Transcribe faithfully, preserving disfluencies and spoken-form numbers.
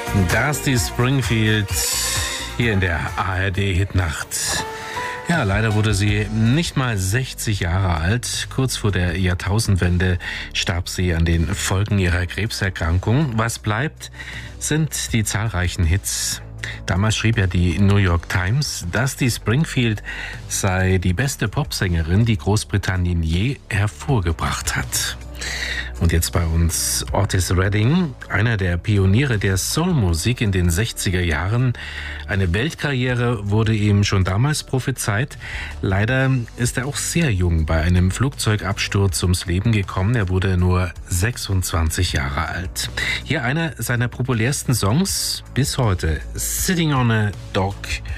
Dusty Springfield hier in der A R D-Hitnacht. Ja, leider wurde sie nicht mal sechzig Jahre alt. Kurz vor der Jahrtausendwende starb sie an den Folgen ihrer Krebserkrankung. Was bleibt, sind die zahlreichen Hits. Damals schrieb ja die New York Times, Dusty Springfield sei die beste Popsängerin, die Großbritannien je hervorgebracht hat. Und jetzt bei uns Otis Redding, einer der Pioniere der Soulmusik in den sechziger Jahren. Eine Weltkarriere wurde ihm schon damals prophezeit. Leider ist er auch sehr jung bei einem Flugzeugabsturz ums Leben gekommen. Er wurde nur sechsundzwanzig Jahre alt. Hier einer seiner populärsten Songs bis heute, Sitting on a Dock